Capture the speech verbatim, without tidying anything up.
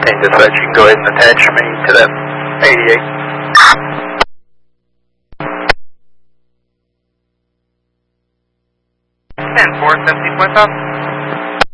fifteen dispatch, you can go ahead and attach me to that eighty-eight. ten four, seventeen point five.